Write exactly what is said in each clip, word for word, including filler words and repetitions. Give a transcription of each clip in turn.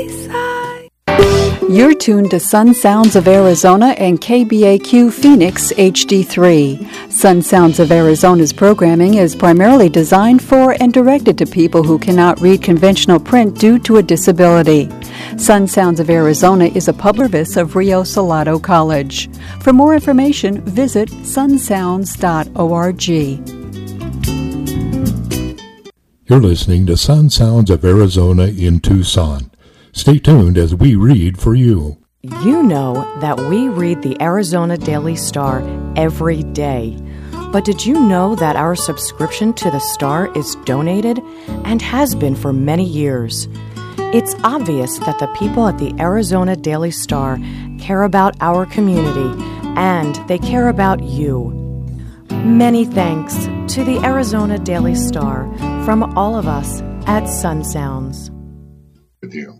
You're tuned to Sun Sounds of Arizona and K B A Q Phoenix H D three. Sun Sounds of Arizona's programming is primarily designed for and directed to people who cannot read conventional print due to a disability. Sun Sounds of Arizona is a public service of Rio Salado College. For more information, visit sun sounds dot org. You're listening to Sun Sounds of Arizona in Tucson. Stay tuned as we read for you. You know that we read the Arizona Daily Star every day. But did you know that our subscription to the Star is donated and has been for many years? It's obvious that the people at the Arizona Daily Star care about our community and they care about you. Many thanks to the Arizona Daily Star from all of us at Sun Sounds. With you.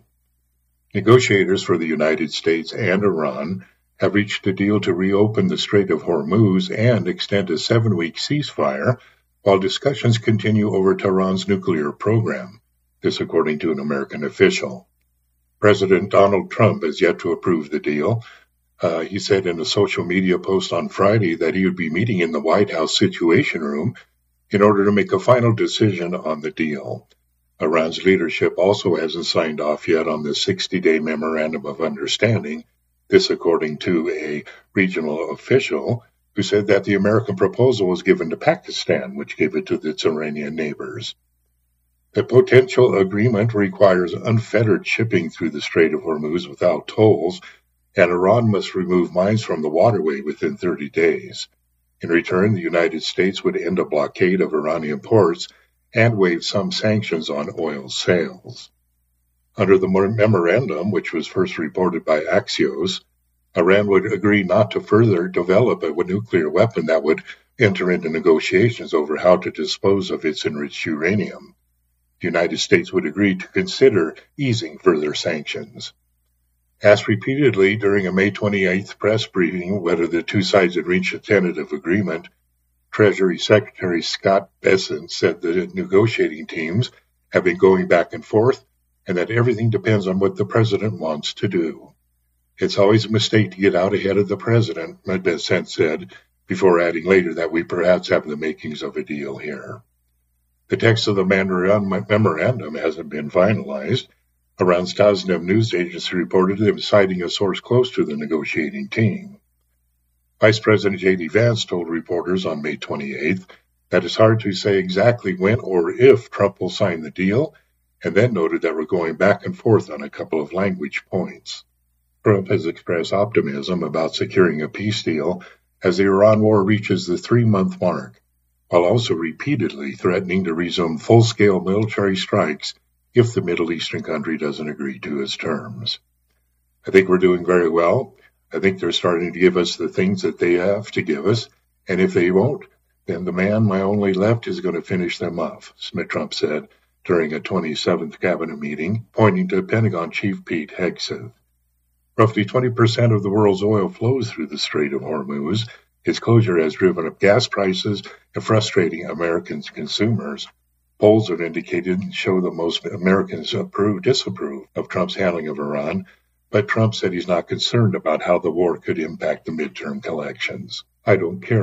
Negotiators for the United States and Iran have reached a deal to reopen the Strait of Hormuz and extend a seven-week ceasefire while discussions continue over Tehran's nuclear program. This according to an American official. President Donald Trump has yet to approve the deal. Uh, he said in a social media post on Friday that he would be meeting in the White House Situation Room in order to make a final decision on the deal. Iran's leadership also hasn't signed off yet on the sixty-day Memorandum of Understanding, this according to a regional official who said that the American proposal was given to Pakistan, which gave it to its Iranian neighbors. The potential agreement requires unfettered shipping through the Strait of Hormuz without tolls, and Iran must remove mines from the waterway within thirty days. In return, the United States would end a blockade of Iranian ports and waive some sanctions on oil sales. Under the memorandum, which was first reported by Axios, Iran would agree not to further develop a nuclear weapon that would enter into negotiations over how to dispose of its enriched uranium. The United States would agree to consider easing further sanctions. Asked repeatedly during a May twenty-eighth press briefing whether the two sides had reached a tentative agreement, Treasury Secretary Scott Bessent said that the negotiating teams have been going back and forth and that everything depends on what the president wants to do. It's always a mistake to get out ahead of the president, Bessent said, before adding later that we perhaps have the makings of a deal here. The text of the memorandum hasn't been finalized. Iran's Tasnim news agency reported him citing a source close to the negotiating team. Vice President J D Vance told reporters on May twenty-eighth that it's hard to say exactly when or if Trump will sign the deal, and then noted that we're going back and forth on a couple of language points. Trump has expressed optimism about securing a peace deal as the Iran war reaches the three-month mark, while also repeatedly threatening to resume full-scale military strikes if the Middle Eastern country doesn't agree to his terms. I think we're doing very well. I think they're starting to give us the things that they have to give us, and if they won't, then the man my only left is going to finish them off, Smith Trump said during a twenty-seventh cabinet meeting, pointing to Pentagon Chief Pete Hegseth. Roughly twenty percent of the world's oil flows through the Strait of Hormuz. Its closure has driven up gas prices and frustrating American consumers. Polls have indicated and show that most Americans approve, disapprove of Trump's handling of Iran, but Trump said he's not concerned about how the war could impact the midterm elections. I don't care